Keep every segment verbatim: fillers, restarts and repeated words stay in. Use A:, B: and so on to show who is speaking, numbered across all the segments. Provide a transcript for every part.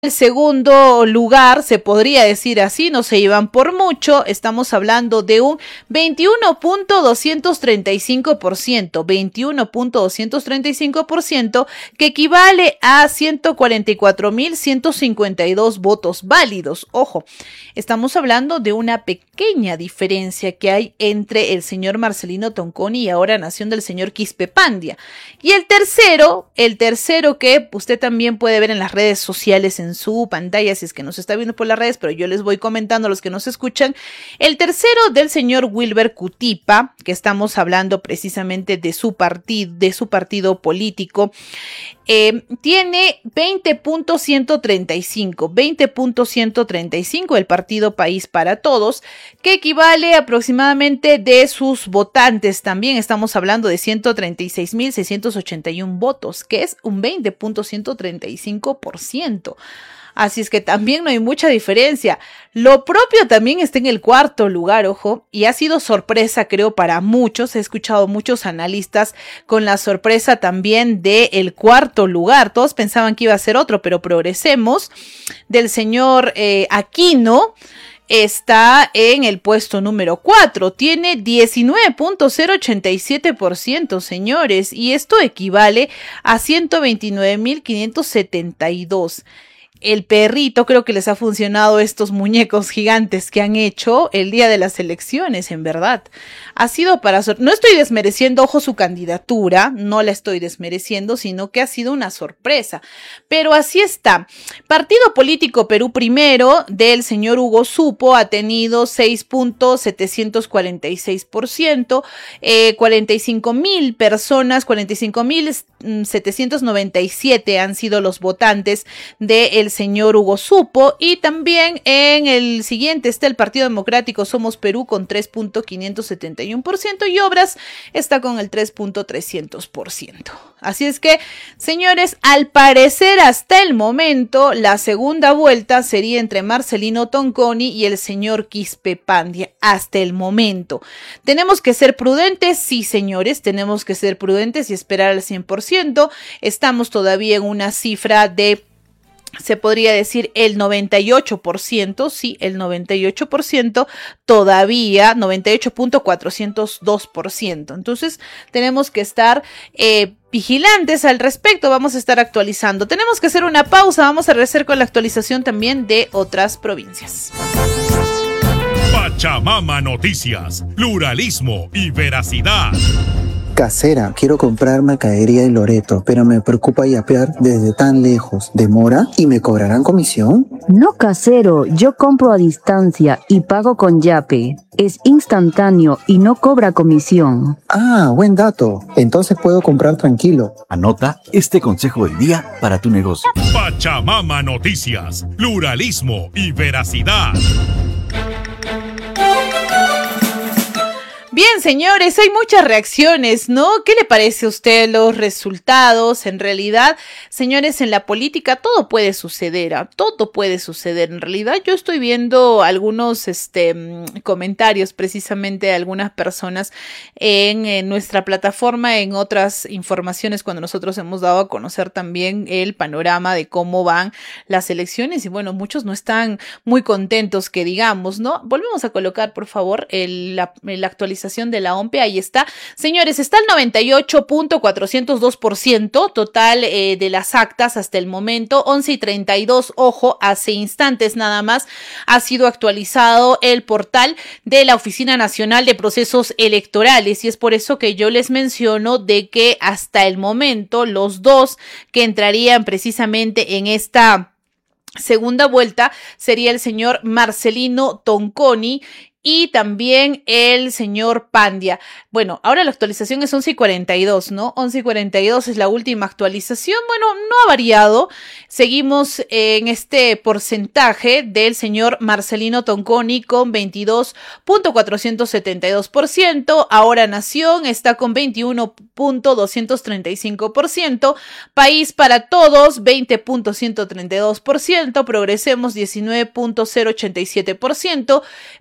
A: El segundo lugar, se podría decir así, no se llevan por mucho, estamos hablando de un veintiuno punto doscientos treinta y cinco por ciento, veintiuno punto doscientos treinta y cinco por ciento, que equivale a ciento cuarenta y cuatro mil ciento cincuenta y dos votos válidos. Ojo, estamos hablando de una pequeña diferencia que hay entre el señor Marcelino Tonconi y ahora Nación del señor Quispe Pandia. Y el tercero, el tercero que usted también puede ver en las redes sociales en su pantalla, si es que nos está viendo por las redes, pero yo les voy comentando a los que nos escuchan. El tercero del señor Wilber Cutipa, que estamos hablando precisamente de su partido, de su partido político, eh, tiene veinte punto ciento treinta y cinco, veinte punto ciento treinta y cinco el partido País para Todos, que equivale aproximadamente de sus votantes. También estamos hablando de ciento treinta y seis mil seiscientos ochenta y uno votos, que es un veinte punto ciento treinta y cinco por ciento. Así es que también no hay mucha diferencia. Lo propio también está en el cuarto lugar, ojo, y ha sido sorpresa, creo, para muchos. He escuchado muchos analistas con la sorpresa también del cuarto lugar. Todos pensaban que iba a ser otro, pero Progresemos, del señor eh, Aquino, está en el puesto número cuatro, tiene diecinueve punto cero ochenta y siete por ciento, señores, y esto equivale a ciento veintinueve mil quinientos setenta y dos. El perrito, creo que les ha funcionado estos muñecos gigantes que han hecho el día de las elecciones, en verdad. Ha sido para... Sor- no estoy desmereciendo, ojo, su candidatura, no la estoy desmereciendo, sino que ha sido una sorpresa. Pero así está. Partido Político Perú Primero, del señor Hugo Supo, ha tenido seis punto setecientos cuarenta y seis por ciento, eh, cuarenta y cinco mil personas, cuarenta y cinco mil setecientos noventa y siete han sido los votantes del señor Hugo Supo, y también en el siguiente está el Partido Democrático Somos Perú con tres punto quinientos setenta y uno por ciento y Obras está con el tres punto trescientos por ciento. Así es que, señores, al parecer hasta el momento la segunda vuelta sería entre Marcelino Tonconi y el señor Quispe Pandia. Hasta el momento. ¿Tenemos que ser prudentes? Sí, señores, tenemos que ser prudentes y esperar al cien por ciento. Estamos todavía en una cifra de... se podría decir el noventa y ocho por ciento, sí, el noventa y ocho por ciento todavía, noventa y ocho punto cuatrocientos dos por ciento. Entonces tenemos que estar eh, vigilantes al respecto, vamos a estar actualizando. Tenemos que hacer una pausa, vamos a regresar con la actualización también de otras provincias.
B: Pachamama Noticias, pluralismo y veracidad.
C: Casera, quiero comprar mercadería en Loreto, pero me preocupa yapear desde tan lejos. ¿Demora? ¿Y me cobrarán comisión?
D: No, casero, yo compro a distancia y pago con Yape. Es instantáneo y no cobra comisión.
C: Ah, buen dato. Entonces puedo comprar tranquilo.
E: Anota este consejo del día para tu negocio.
B: Pachamama Noticias, pluralismo y veracidad.
A: Bien, señores, hay muchas reacciones, ¿no? ¿Qué le parece a usted los resultados? En realidad, señores, en la política todo puede suceder, ¿eh? Todo puede suceder. En realidad, yo estoy viendo algunos este, comentarios precisamente de algunas personas en, en nuestra plataforma, en otras informaciones, cuando nosotros hemos dado a conocer también el panorama de cómo van las elecciones. Y bueno, muchos no están muy contentos, que digamos, ¿no? Volvemos a colocar, por favor, el, la, la actualización de la O M P E, ahí está. Señores, está el noventa y ocho punto cuatrocientos dos por ciento total eh, de las actas hasta el momento, once y treinta y dos, ojo, hace instantes nada más ha sido actualizado el portal de la Oficina Nacional de Procesos Electorales, y es por eso que yo les menciono de que hasta el momento los dos que entrarían precisamente en esta segunda vuelta sería el señor Marcelino Tonconi y también el señor Pandia. Bueno, ahora la actualización es once y cuarenta y dos, ¿no? once y cuarenta y dos es la última actualización. Bueno, no ha variado. Seguimos en este porcentaje del señor Marcelino Tonconi con veintidós punto cuatrocientos setenta y dos por ciento. Ahora Nación está con veintiuno punto doscientos treinta y cinco por ciento. País para Todos, veinte punto ciento treinta y dos por ciento. Progresemos, diecinueve punto cero ochenta y siete por ciento. Partido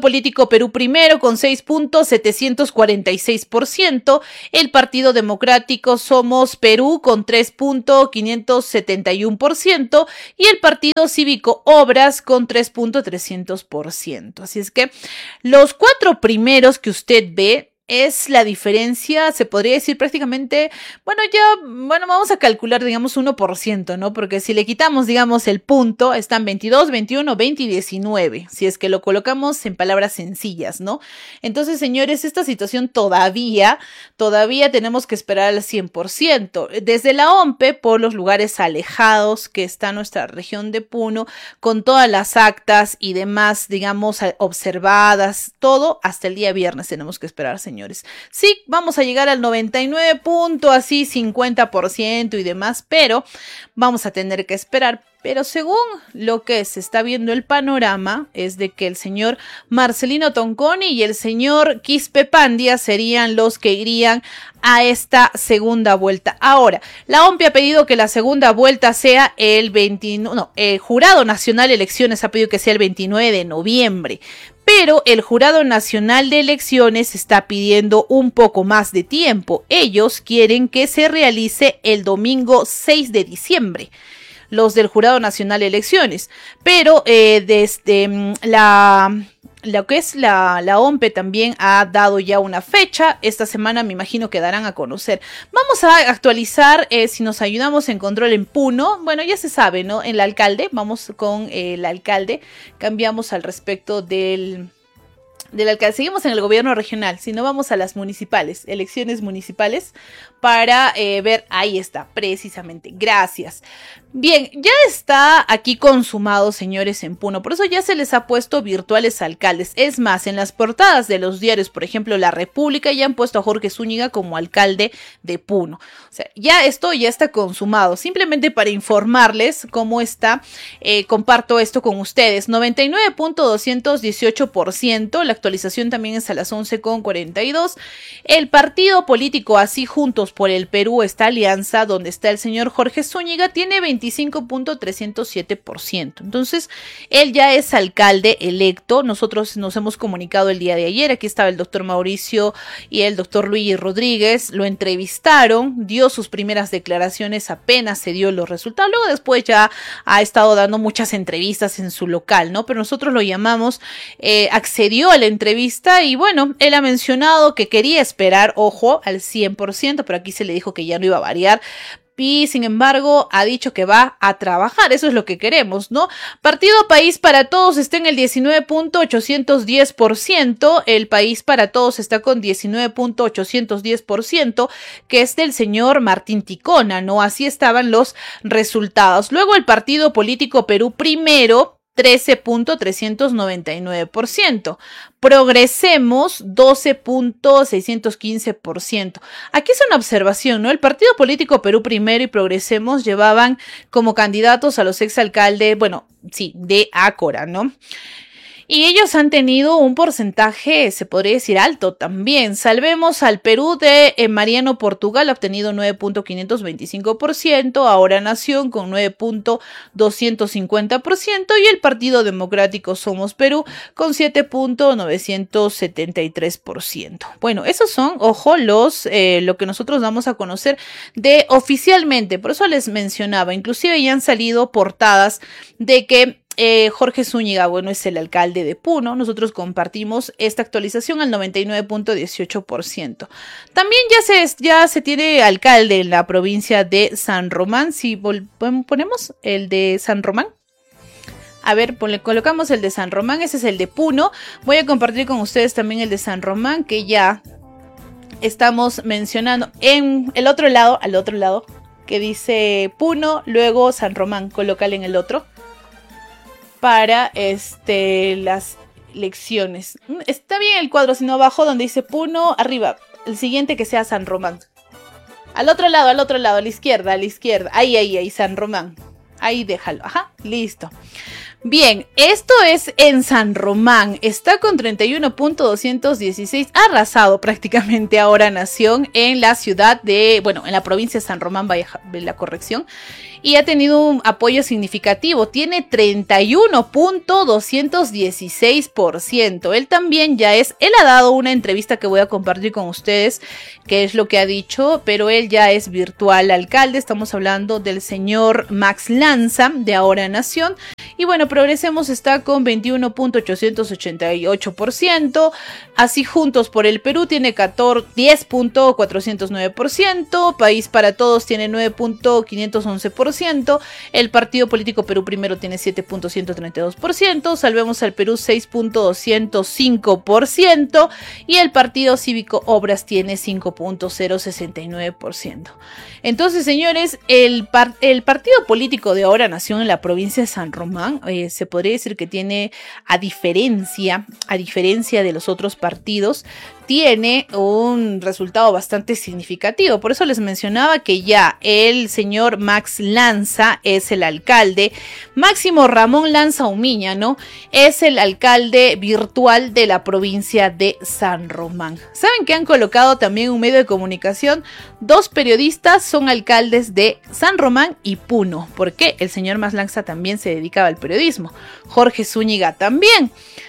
A: Político Perú Primero con seis punto setecientos cuarenta y seis por ciento, el Partido Democrático Somos Perú con tres punto quinientos setenta y uno por ciento y el Partido Cívico Obras con tres punto trescientos por ciento. Así es que los cuatro primeros que usted ve es la diferencia, se podría decir prácticamente, bueno, ya, bueno, vamos a calcular, digamos, uno por ciento, ¿no? Porque si le quitamos, digamos, el punto, están veintidós, veintiuno, veinte y diecinueve, si es que lo colocamos en palabras sencillas, ¿no? Entonces, señores, esta situación todavía, todavía tenemos que esperar al cien por ciento. Desde la O M P E, por los lugares alejados que está nuestra región de Puno, con todas las actas y demás, digamos, observadas, todo, hasta el día viernes tenemos que esperar, señores. Señores. Sí, vamos a llegar al noventa y nueve punto así cincuenta por ciento y demás, pero vamos a tener que esperar. Pero según lo que se está viendo el panorama es de que el señor Marcelino Tonconi y el señor Quispe Pandia serían los que irían a esta segunda vuelta. Ahora, la O M P E ha pedido que la segunda vuelta sea el veintinueve, no, el Jurado Nacional de Elecciones ha pedido que sea el veintinueve de noviembre. Pero el Jurado Nacional de Elecciones está pidiendo un poco más de tiempo. Ellos quieren que se realice el domingo seis de diciembre. Los del Jurado Nacional de Elecciones. Pero eh, desde um, la... Lo que es la, la O M P E también ha dado ya una fecha. Esta semana me imagino que darán a conocer. Vamos a actualizar, eh, si nos ayudamos en control en Puno. Bueno, ya se sabe, ¿no? En el alcalde, vamos con eh, el alcalde. Cambiamos al respecto del... del alcalde. Seguimos en el gobierno regional, si no vamos a las municipales, elecciones municipales, para eh, ver, ahí está, precisamente, gracias. Bien, ya está aquí consumado, señores, en Puno, por eso ya se les ha puesto virtuales alcaldes. Es más, en las portadas de los diarios, por ejemplo, La República, ya han puesto a Jorge Zúñiga como alcalde de Puno. O sea, ya esto ya está consumado. Simplemente para informarles cómo está, eh, comparto esto con ustedes. noventa y nueve punto doscientos dieciocho por ciento, la actualización también es a las once con cuarenta y dos. El partido político Así Juntos por el Perú, esta alianza donde está el señor Jorge Zúñiga, tiene veinticinco punto trescientos siete por ciento. Entonces, él ya es alcalde electo. Nosotros nos hemos comunicado el día de ayer. Aquí estaba el doctor Mauricio y el doctor Luigi Rodríguez. Lo entrevistaron, dio sus primeras declaraciones, apenas se dio los resultados. Luego después ya ha estado dando muchas entrevistas en su local, ¿no? Pero nosotros lo llamamos, eh, accedió a la entrevista y bueno, él ha mencionado que quería esperar, ojo, al cien por ciento, pero aquí se le dijo que ya no iba a variar. Y sin embargo ha dicho que va a trabajar, eso es lo que queremos, ¿no? Partido País para Todos está en el diecinueve punto ochocientos diez por ciento, el País para Todos está con diecinueve punto ochocientos diez por ciento, que es del señor Martín Ticona, ¿no? Así estaban los resultados. Luego el Partido Político Perú Primero, trece punto trescientos noventa y nueve por ciento. Progresemos, doce punto seiscientos quince por ciento. Aquí es una observación, ¿no? El Partido Político Perú Primero y Progresemos llevaban como candidatos a los exalcaldes, bueno, sí, de Ácora, ¿no? Y ellos han tenido un porcentaje, se podría decir, alto también. Salvemos al Perú de eh, Mariano Portugal, ha obtenido nueve punto quinientos veinticinco por ciento, Ahora Nación con nueve punto doscientos cincuenta por ciento y el Partido Democrático Somos Perú con siete punto novecientos setenta y tres por ciento. Bueno, esos son, ojo, los eh, lo que nosotros damos a conocer de oficialmente, por eso les mencionaba, inclusive ya han salido portadas de que Eh, Jorge Zúñiga, bueno, es el alcalde de Puno. Nosotros compartimos esta actualización al noventa y nueve punto dieciocho por ciento. También ya se, ya se tiene alcalde en la provincia de San Román. Si ponemos el de San Román. A ver, le colocamos el de San Román. Ese es el de Puno. Voy a compartir con ustedes también el de San Román, que ya estamos mencionando en el otro lado, al otro lado, que dice Puno, luego San Román. Colócale en el otro. Para este las lecciones. Está bien el cuadro, sino abajo donde dice Puno, arriba. El siguiente que sea San Román. Al otro lado, al otro lado, a la izquierda, a la izquierda. Ahí, ahí, ahí, San Román. Ahí déjalo. Ajá, listo. Bien, esto es en San Román, está con treinta y uno punto doscientos dieciséis, ha arrasado prácticamente ahora Nación en la ciudad de, bueno, en la provincia de San Román, vaya la corrección, y ha tenido un apoyo significativo, tiene treinta y uno punto doscientos dieciséis por ciento. Él también ya es, él ha dado una entrevista que voy a compartir con ustedes, que es lo que ha dicho, pero él ya es virtual alcalde. Estamos hablando del señor Max Lanza de Ahora Nación. Y bueno, Progresemos está con veintiuno punto ochocientos ochenta y ocho por ciento, así Juntos por el Perú tiene diez punto cuatrocientos nueve por ciento, País para Todos tiene nueve punto quinientos once por ciento, el Partido Político Perú Primero tiene siete punto ciento treinta y dos por ciento, Salvemos al Perú seis punto doscientos cinco por ciento y el Partido Cívico Obras tiene cinco punto cero sesenta y nueve por ciento. Entonces, señores, el, par el partido político de Ahora Nación en la provincia de San Román eh, se podría decir que tiene, a diferencia, a diferencia de los otros partidos, tiene un resultado bastante significativo. Por eso les mencionaba que ya el señor Max Lanza es el alcalde, Máximo Ramón Lanza Umiña, ¿no? Es el alcalde virtual de la provincia de San Román. ¿Saben que han colocado también un medio de comunicación? Dos periodistas son alcaldes de San Román y Puno. ¿Por qué? El señor Max Lanza también se dedicaba al periodismo. Jorge Zúñiga también.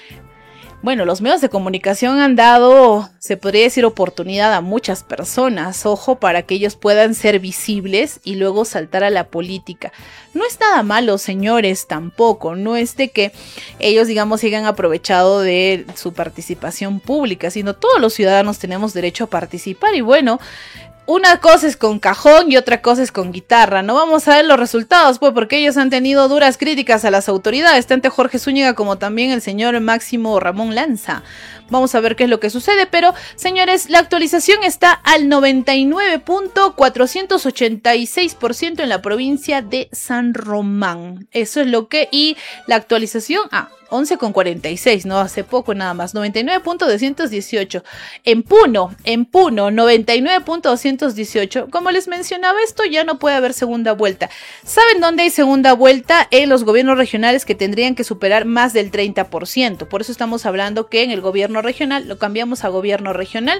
A: Bueno, los medios de comunicación han dado, se podría decir, oportunidad a muchas personas, ojo, para que ellos puedan ser visibles y luego saltar a la política. No es nada malo, señores, tampoco, no es de que ellos, digamos, sigan aprovechado de su participación pública, sino todos los ciudadanos tenemos derecho a participar y bueno, una cosa es con cajón y otra cosa es con guitarra. No vamos a ver los resultados, pues, porque ellos han tenido duras críticas a las autoridades, tanto Jorge Zúñiga como también el señor Máximo Ramón Lanza. Vamos a ver qué es lo que sucede, pero, señores, la actualización está al noventa y nueve punto cuatrocientos ochenta y seis por ciento en la provincia de San Román. Eso es lo que, y la actualización, ah, once con cuarenta y seis, no hace poco nada más, noventa y nueve punto doscientos dieciocho. En Puno, en Puno, noventa y nueve punto doscientos dieciocho. Como les mencionaba, esto ya no puede haber segunda vuelta. ¿Saben dónde hay segunda vuelta? En los gobiernos regionales, que tendrían que superar más del treinta por ciento. Por eso estamos hablando que en el gobierno regional, lo cambiamos a gobierno regional,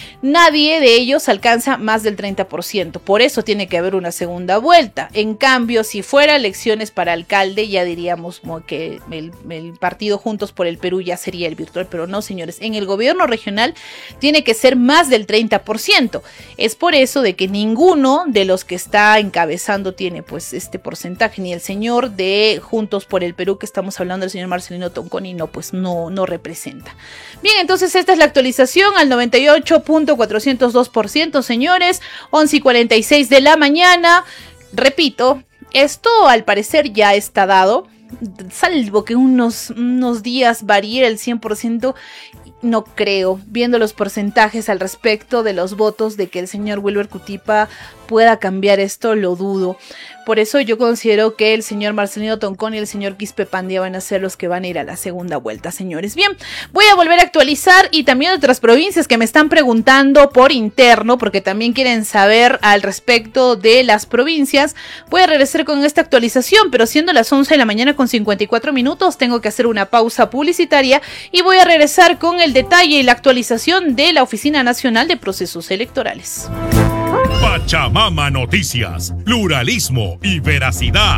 A: nadie de ellos alcanza más del treinta por ciento. Por eso tiene que haber una segunda vuelta. En cambio, si fuera elecciones para alcalde, ya diríamos que el, el partido Juntos por el Perú ya sería el virtual, pero no, señores, en el gobierno regional tiene que ser más del treinta por ciento. Es por eso de que ninguno de los que está encabezando tiene pues este porcentaje, ni el señor de Juntos por el Perú, que estamos hablando del señor Marcelino Tonconi, no, pues no, no representa. Bien, entonces esta es la actualización al noventa y ocho punto cuatrocientos dos por ciento, señores, once y cuarenta y seis de la mañana. Repito, esto al parecer ya está dado, salvo que unos, unos días varíe el cien por ciento, no creo, viendo los porcentajes al respecto de los votos, de que el señor Wilber Cutipa pueda cambiar esto, lo dudo. Por eso yo considero que el señor Marcelino Toncón y el señor Quispe Pandía van a ser los que van a ir a la segunda vuelta, señores. Bien, voy a volver a actualizar, y también otras provincias que me están preguntando por interno, porque también quieren saber al respecto de las provincias. Voy a regresar con esta actualización, pero siendo las once de la mañana con cincuenta y cuatro minutos, tengo que hacer una pausa publicitaria y voy a regresar con el detalle y la actualización de la Oficina Nacional de Procesos Electorales.
B: Pachamama Noticias, pluralismo y veracidad.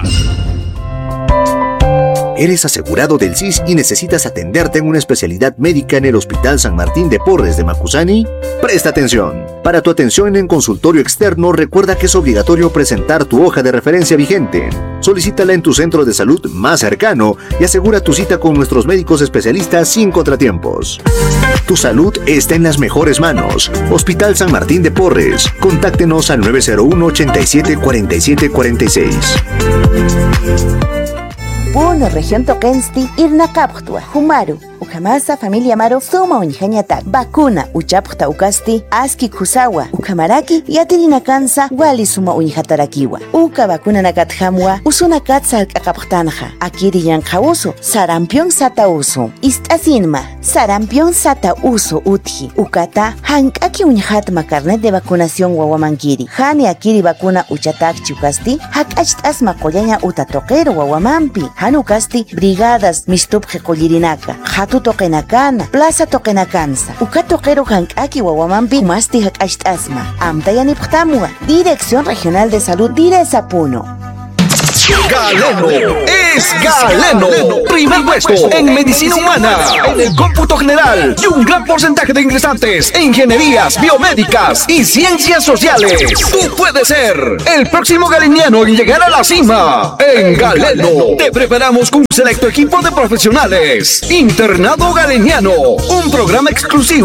F: ¿Eres asegurado del C I S y necesitas atenderte en una especialidad médica en el Hospital San Martín de Porres de Macusani? Presta atención. Para tu atención en consultorio externo, recuerda que es obligatorio presentar tu hoja de referencia vigente. Solicítala en tu centro de salud más cercano y asegura tu cita con nuestros médicos especialistas sin contratiempos. Tu salud está en las mejores manos. Hospital San Martín de Porres. Contáctenos al nueve cero uno, ochenta y siete, cuarenta y siete cuarenta y seis.
G: Puno región Toquensti, Irna Captua, Humaru. Ukamasa familia maro suma unjañatak. Vacuna uchapta ukasti aski kusawa. Ukamaraki yatirina kansa wali suma unjatarakiwa. Uka vacuna nakathamwa usuna katsa akaptanja. Akiri yankauso sarampion sata uso. Istasinma sarampion sata uso utji. Ukata hankaki unjatma carnet de vacunación wawamankiri. Hani akiri vacuna uchatak chukasti hakachit asma koyaña utatoquero wawamampi. Hanukasti brigadas mistupje kollirinaka. Hatu toqenakana plaza toqenakansa. Uka toquero hankaki wawamampi masti hakachit asma. Amtayaniptamua. Dirección Regional de Salud Direza Puno.
H: Galeno es Galeno. Primer puesto en medicina humana, en el cómputo general y un gran porcentaje de ingresantes en ingenierías biomédicas y ciencias sociales. Tú puedes ser el próximo galeniano en llegar a la cima. En Galeno te preparamos con un selecto equipo de profesionales. Internado Galeniano, un programa exclusivo